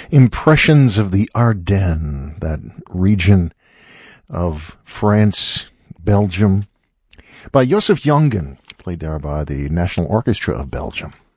Impressions of the Ardennes, that region of France, Belgium, by Joseph Jongen, played there by the National Orchestra of Belgium.